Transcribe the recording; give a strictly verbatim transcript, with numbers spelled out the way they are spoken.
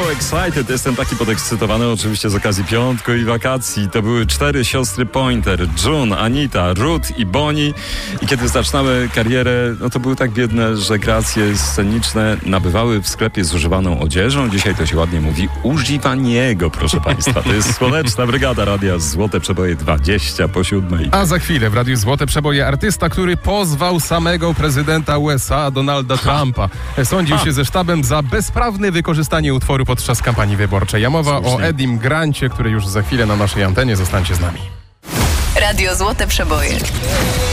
So Excited. Jestem taki podekscytowany oczywiście z okazji piątku i wakacji. To były cztery siostry Pointer. June, Anita, Ruth i Bonnie. I kiedy zaczynały karierę, no to były tak biedne, że kreacje sceniczne nabywały w sklepie zużywaną odzieżą. Dzisiaj to się ładnie mówi używaniego, proszę państwa. To jest Słoneczna Brygada Radia Złote Przeboje dwadzieścia po siódmej. A za chwilę w Radiu Złote Przeboje artysta, który pozwał samego prezydenta U S A Donalda Trumpa. Sądził się ze sztabem za bezprawne wykorzystanie utworu podczas kampanii wyborczej. Ja mowa Słusznie. o Edim Grancie, który już za chwilę na naszej antenie. Zostańcie z nami. Radio Złote Przeboje.